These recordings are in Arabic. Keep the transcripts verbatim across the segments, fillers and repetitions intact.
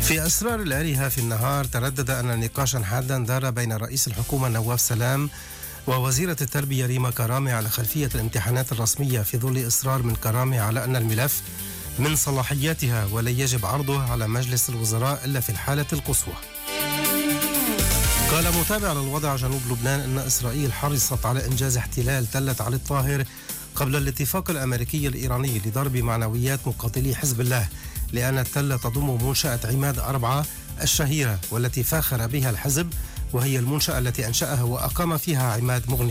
في أسرار الآلهة في النهار، تردد أن نقاشا حادا دار بين رئيس الحكومة نواف سلام ووزيرة التربية ريما كرامي على خلفية الامتحانات الرسمية، في ظل إصرار من كرامي على أن الملف من صلاحياتها ولا يجب عرضه على مجلس الوزراء إلا في الحالة القصوى. قال متابع للوضع جنوب لبنان أن إسرائيل حرصت على إنجاز احتلال تلة علي الطاهر قبل الاتفاق الأمريكي الإيراني لضرب معنويات مقاتلي حزب الله، لأن التلة تضم منشأة عماد أربعة الشهيرة والتي فاخر بها الحزب، وهي المنشأة التي أنشأها وأقام فيها عماد مغني.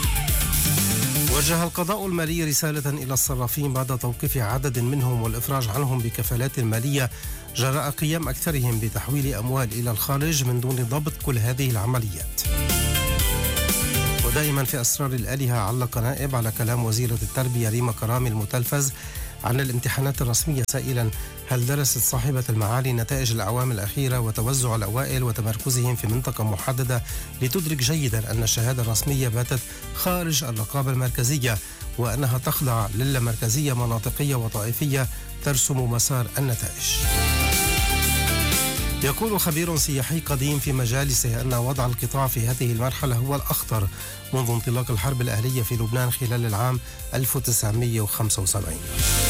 وجه القضاء المالي رسالة إلى الصرافين بعد توقيف عدد منهم والإفراج عنهم بكفالات مالية جراء قيام أكثرهم بتحويل أموال إلى الخارج من دون ضبط كل هذه العمليات. ودائما في أسرار الآلهة، علق نائب على كلام وزيرة التربية ريما كرامي المتلفز عن الامتحانات الرسمية سائلا: هل درست صاحبة المعالي نتائج الأعوام الأخيرة وتوزع الأوائل وتمركزهم في منطقة محددة لتدرك جيدا أن الشهادة الرسمية باتت خارج الرقابة المركزية، وأنها تخضع للامركزية مناطقية وطائفية ترسم مسار النتائج. يقول خبير سياحي قديم في مجالسه أن وضع القطاع في هذه المرحلة هو الأخطر منذ انطلاق الحرب الأهلية في لبنان خلال العام ألف وتسعمئة وخمسة وسبعين.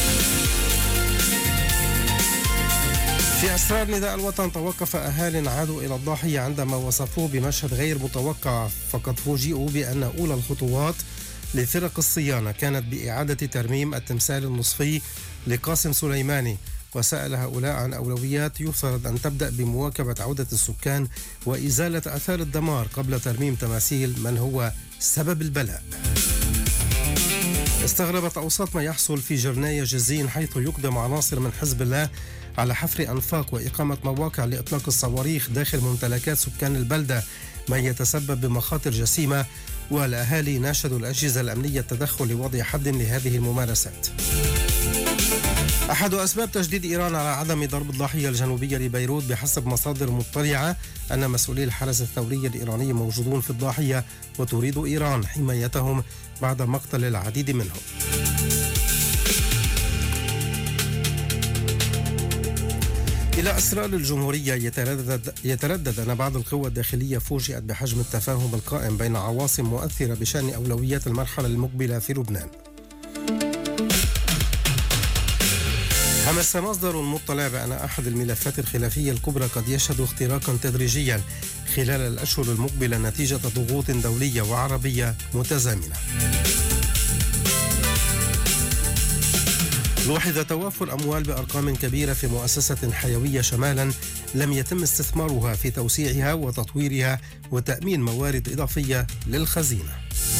في أسرار نداء الوطن، توقف أهال عادوا إلى الضاحية عندما وصفوه بمشهد غير متوقع، فقد فوجئوا بأن أولى الخطوات لفرق الصيانة كانت بإعادة ترميم التمثال النصفي لقاسم سليماني، وسأل هؤلاء عن أولويات يفترض أن تبدأ بمواكبة عودة السكان وإزالة آثار الدمار قبل ترميم تماثيل من هو سبب البلاء. استغربت أوساط ما يحصل في جرناية جزين، حيث يقدم عناصر من حزب الله على حفر أنفاق وإقامة مواقع لإطلاق الصواريخ داخل ممتلكات سكان البلدة، ما يتسبب بمخاطر جسيمة، والأهالي ناشدوا الأجهزة الأمنية التدخل لوضع حد لهذه الممارسات. أحد أسباب تجديد إيران على عدم ضرب الضاحية الجنوبية لبيروت بحسب مصادر مطلعة أن مسؤولي الحرس الثوري الإيراني موجودون في الضاحية، وتريد إيران حمايتهم بعد مقتل العديد منهم. إلى أسرار الجمهورية، يتردد, يتردد أن بعض القوى الداخلية فوجئت بحجم التفاهم القائم بين عواصم مؤثرة بشأن أولويات المرحلة المقبلة في لبنان. همس مصدر مطلع بأن أحد الملفات الخلافية الكبرى قد يشهد اختراقا تدريجيا خلال الأشهر المقبلة نتيجة ضغوط دولية وعربية متزامنة. لوحظ توافر أموال بأرقام كبيرة في مؤسسة حيوية شمالا لم يتم استثمارها في توسيعها وتطويرها وتأمين موارد إضافية للخزينة.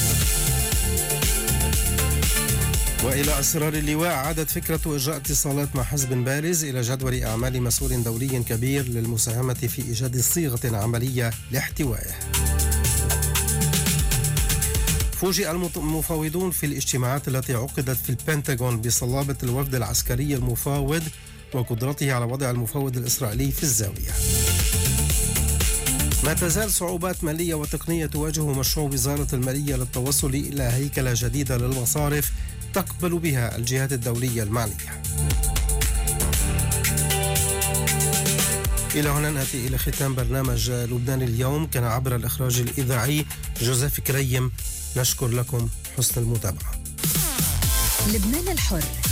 وإلى أسرار اللواء، عادت فكرة إجراء اتصالات مع حزب بارز إلى جدول أعمال مسؤول دولي كبير للمساهمة في إيجاد صيغة عملية لاحتوائه. فوجئ المفاوضون في الاجتماعات التي عقدت في البنتاغون بصلابة الوفد العسكري المفاوض وقدرته على وضع المفاوض الإسرائيلي في الزاوية. ما تزال صعوبات مالية وتقنية تواجه مشروع وزارة المالية للتوصل إلى هيكلة جديدة للمصارف تقبل بها الجهات الدولية المعنية. إلى هنا نأتي إلى ختام برنامج لبنان اليوم، كان عبر الإخراج الإذاعي جوزيف كريم. نشكر لكم حسن المتابعة. لبنان الحر